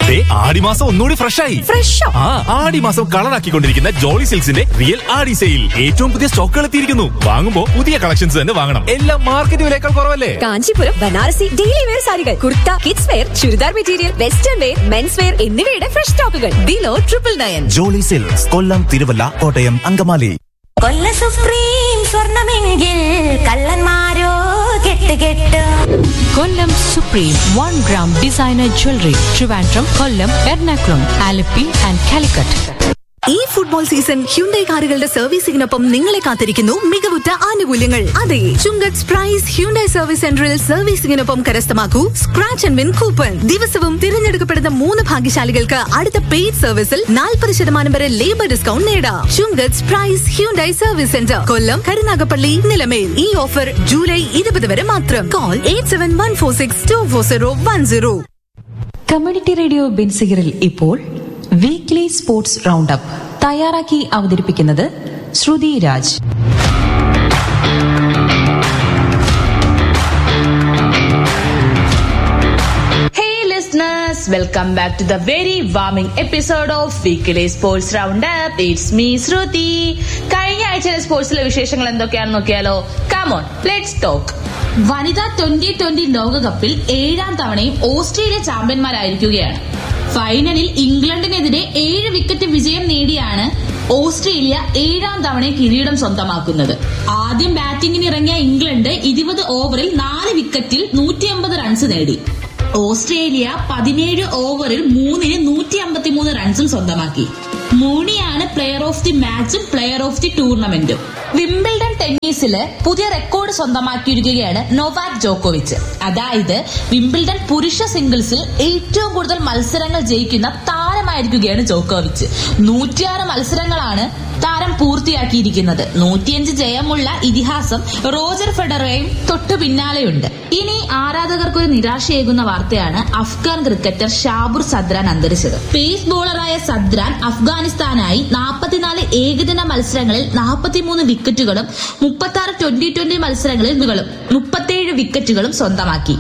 ആടിമാസം ഒന്നുകൂടി ഫ്രഷായി. ആടിമാസം കളറാക്കിക്കൊണ്ടിരിക്കുന്ന ജോളി സിൽക്സിന്റെ റിയൽ ആടി സെയിൽ. ഏറ്റവും പുതിയ സ്റ്റോക്കുകൾ എത്തിയിരിക്കുന്നു. വാങ്ങുമ്പോ പുതിയ കളക്ഷൻസ് തന്നെ വാങ്ങണം. എല്ലാം മാർക്കറ്റ് വിലയേക്കാൾ കുറവല്ലേ? കാഞ്ചീപുരം ബനാറസി ഡെയിലി വെയർ സാരികൾ, kurta, kids wear, churidar material, western wear, men's wear എന്നിവയുടെ ഫ്രഷ് സ്റ്റോക്കുകൾ ബിലോ 999. ജോളി സിൽക്സ്, കൊല്ലം, തിരുവല്ല, കോട്ടയം, അങ്കമാലി. കൊല്ല സുപ്രീം സ്വർണമെങ്കിൽ കള്ളന്മാരോ കെട്ട്. കൊല്ലം supreme 1 gram designer jewelry, Trivandrum, Kollam, Ernakulam, Alleppey and Calicut. ഈ ഫുട്ബോൾ സീസൺ ഹ്യുണ്ടൈ കാറുകളുടെ സർവീസിംഗിനൊപ്പം നിങ്ങളെ കാത്തിരിക്കുന്നു മികവുറ്റ ആനുകൂല്യങ്ങൾ. അതെ, ചുങ്കത്ത് പ്രൈസ് ഹ്യുണ്ടൈ സർവീസ് സെന്ററിൽ സർവീസിംഗിനൊപ്പം കരസ്ഥമാക്കൂ സ്ക്രാച്ച് ആൻഡ് വിൻ കൂപ്പൺ. ദിവസവും തിരഞ്ഞെടുക്കപ്പെടുന്ന 3 ഭാഗ്യശാലികൾക്ക് അടുത്ത പെയ്ഡ് സർവീസിൽ 40% വരെ ലേബർ ഡിസ്കൗണ്ട് നേടാം. ചുങ്കത്ത് പ്രൈസ് ഹ്യുണ്ടൈ സർവീസ് സെന്റർ, കൊല്ലം, കരുനാഗപ്പള്ളി, നിലമേൽ. ഈ ഓഫർ ജൂലൈ 20 വരെ മാത്രം. കോൾ 8714624010. കമ്മ്യൂണിറ്റി റേഡിയോ ബെൻസിഗറിൽ ഇപ്പോൾ വീക്ക്ലി സ്പോർട്സ് റൗണ്ട് അപ്പ് തയ്യാറാക്കി അവതരിപ്പിക്കുന്നത് ശ്രുതി Raj. Welcome back to the very warming episode of Weekly Sports Roundup. It's me, Shruti. കഴിഞ്ഞ ആഴ്ചയിലെ സ്പോർട്സിലെ വിശേഷങ്ങൾ എന്തൊക്കെയാണെന്ന് നോക്കിയാലോ? Come on, let's talk. വനിതാ 2020 ലോകകപ്പിൽ 7ാം തവണയും ഓസ്ട്രേലിയ ചാമ്പ്യന്മാരായിരിക്കുകയാണ്. ഫൈനലിൽ ഇംഗ്ലണ്ടിനെതിരെ 7 വിക്കറ്റ് വിജയം നേടിയാണ് ഓസ്ട്രേലിയ 7ാം തവണ കിരീടം സ്വന്തമാക്കുന്നത്. ആദ്യം ബാറ്റിംഗിന് ഇറങ്ങിയ ഇംഗ്ലണ്ട് 20 ഓവറിൽ 4 വിക്കറ്റിൽ 150 റൺസ് നേടി. ഓസ്ട്രേലിയ 17 ഓവറിൽ 3-ന് 153 റൺസും സ്വന്തമാക്കി. മൂണിയാണ് player of the മാച്ചും player of the ടൂർണമെന്റും. Wimbledon ടെന്നീസില് പുതിയ റെക്കോർഡ് സ്വന്തമാക്കിയിരിക്കുകയാണ് നൊവാക് ജോക്കോവിച്ച്. അതായത് വിംബിൾഡൺ പുരുഷ സിംഗിൾസിൽ ഏറ്റവും കൂടുതൽ മത്സരങ്ങൾ ജയിക്കുന്ന താരമായിരിക്കുകയാണ് ജോക്കോവിച്ച്. 106 മത്സരങ്ങളാണ് താരം പൂർത്തിയാക്കിയിരിക്കുന്നത്. 105 ജയമുള്ള ഇതിഹാസം റോജർ ഫെഡററും തൊട്ടു പിന്നാലെയുണ്ട്. ഇനി ആരാധകർക്കൊരു നിരാശയേകുന്ന വാർത്തയാണ് അഫ്ഗാൻ ക്രിക്കറ്റർ ഷാബുർ സദ്രാൻ അന്തരിച്ചത്. പേസ് ബോളറായ സദ്രാൻ അഫ്ഗാനിസ്ഥാനായി 44 ഏകദിന മത്സരങ്ങളിൽ 43 വിക്കറ്റുകളും 36 2020 മത്സരങ്ങളിൽ 37 വിക്കറ്റുകളും സ്വന്തമാക്കി.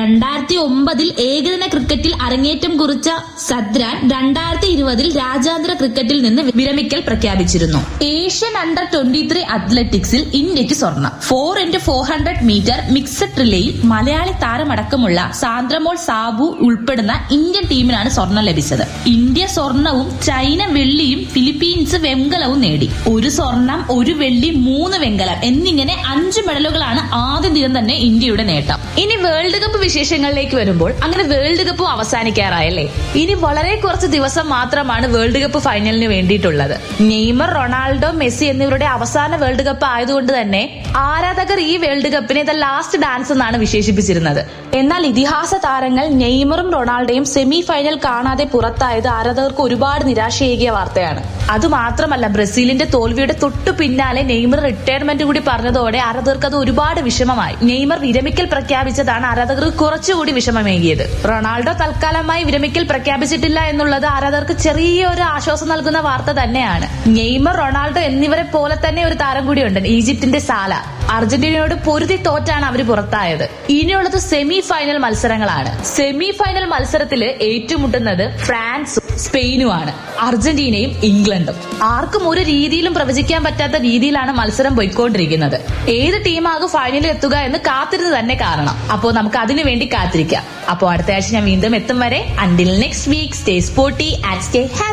2009 ഏകദിന ക്രിക്കറ്റിൽ അരങ്ങേറ്റം കുറിച്ച സദ്രാൻ 2020 രാജ്യാന്തര ക്രിക്കറ്റിൽ നിന്ന് വിരമിക്കൽ പ്രഖ്യാപിച്ചിരുന്നു. ഏഷ്യൻ അണ്ടർ 23 അത്ലറ്റിക്സിൽ ഇന്ത്യക്ക് സ്വർണം. 4x400 metre mixed റിലേയിൽ Malayali താരമടക്കമുള്ള Sandramol Sabu ഉൾപ്പെടുന്ന ഇന്ത്യൻ ടീമിനാണ് സ്വർണം ലഭിച്ചത്. ഇന്ത്യ സ്വർണവും ചൈന വെള്ളിയും ഫിലിപ്പീൻസ് വെങ്കലവും നേടി. 1 സ്വർണം 1 വെള്ളി 3 വെങ്കലം എന്നിങ്ങനെ 5 മെഡലുകളാണ് ആദ്യ ദിനം തന്നെ ഇന്ത്യയുടെ നേട്ടം. ഇനി വേൾഡ് കപ്പ് വിശേഷങ്ങളിലേക്ക് വരുമ്പോൾ അങ്ങനെ വേൾഡ് കപ്പ് അവസാനിക്കാറായല്ലേ. ഇനി വളരെ കുറച്ച് ദിവസം മാത്രമാണ് world cup ഫൈനലിന് വേണ്ടിയിട്ടുള്ളത്. Neymar, Ronaldo, Messi എന്നിവരുടെ അവസാന വേൾഡ് കപ്പ് ആയതുകൊണ്ട് തന്നെ ആരാധകർ ഈ വേൾഡ് കപ്പിനെ ദ ലാസ്റ്റ് ഡാൻസ് എന്നാണ് വിശേഷിപ്പിച്ചിരുന്നത്. എന്നാൽ ഇതിഹാസ താരങ്ങൾ നെയ്മറും റൊണാൾഡോയും സെമി ഫൈനൽ കാണാതെ പുറത്തായത് ആരാധകർക്ക് ഒരുപാട് നിരാശയേകിയ വാർത്തയാണ്. അതുമാത്രമല്ല, ബ്രസീലിന്റെ തോൽവിയുടെ തൊട്ടു പിന്നാലെ നെയ്മർ റിട്ടയർമെന്റ് കൂടി പറഞ്ഞതോടെ ആരാധകർക്ക് അത് ഒരുപാട് വിഷമമായി. നെയ്മർ വിരമിക്കൽ പ്രഖ്യാപിച്ചതാണ് ആരാധകർക്ക് കുറച്ചുകൂടി വിഷമമേകിയത്. റൊണാൾഡോ തൽക്കാലമായി വിരമിക്കൽ പ്രഖ്യാപിച്ചിട്ടില്ല എന്നുള്ളത് ആരാധകർക്ക് ചെറിയൊരു ആശ്വാസം നൽകുന്ന വാർത്ത തന്നെയാണ്. നെയ്മർ, റൊണാൾഡോ എന്നിവരെ പോലെ തന്നെ ഒരു താരം കൂടിയുണ്ട്, ഈജിപ്തിന്റെ സാല. അർജന്റീനയോട് പൊരുതി തോറ്റാണ് അവർ പുറത്തായത്. ഇനിയുള്ളത് സെമി ഫൈനൽ മത്സരങ്ങളാണ്. സെമി ഫൈനൽ മത്സരത്തിൽ ഏറ്റുമുട്ടുന്നത് ഫ്രാൻസും സ്പെയിനുമാണ്, അർജന്റീനയും ഇംഗ്ലണ്ടും. ആർക്കും ഒരു രീതിയിലും പ്രവചിക്കാൻ പറ്റാത്ത രീതിയിലാണ് മത്സരം പോയിക്കൊണ്ടിരിക്കുന്നത്. ഏത് ടീമാകും ഫൈനലിൽ എത്തുക എന്ന് കാത്തിരുന്ന് തന്നെ കാണണം. അപ്പോൾ നമുക്ക് അതിനു വേണ്ടി കാത്തിരിക്കാം. അപ്പോൾ അടുത്ത ആഴ്ച ഞാൻ വീണ്ടും എത്തും വരെ, until next week, stay sporty and stay happy.